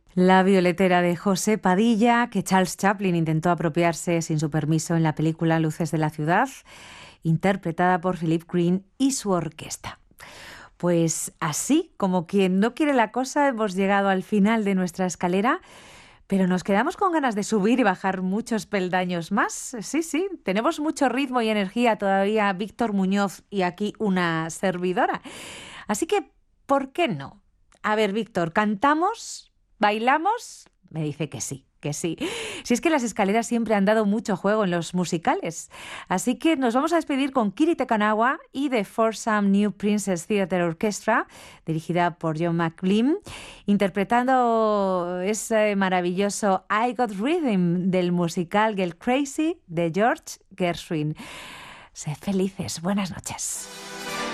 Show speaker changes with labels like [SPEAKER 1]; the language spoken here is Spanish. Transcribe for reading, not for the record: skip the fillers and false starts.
[SPEAKER 1] La violetera de José Padilla, que Charles Chaplin intentó apropiarse sin su permiso en la película Luces de la ciudad, interpretada por Philip Green y su orquesta. Pues así, como quien no quiere la cosa, hemos llegado al final de nuestra escalera, pero nos quedamos con ganas de subir y bajar muchos peldaños más. Sí, sí, tenemos mucho ritmo y energía todavía, Víctor Muñoz y aquí una servidora. Así que, ¿por qué no? A ver, Víctor, ¿cantamos? ¿Bailamos? Me dice que sí, que sí. Si es que las escaleras siempre han dado mucho juego en los musicales. Así que nos vamos a despedir con Kiri Te Kanawa y The Foursome New Princess Theatre Orchestra, dirigida por John McLean, interpretando ese maravilloso I Got Rhythm del musical Girl Crazy de George Gershwin. Sed felices. Buenas noches.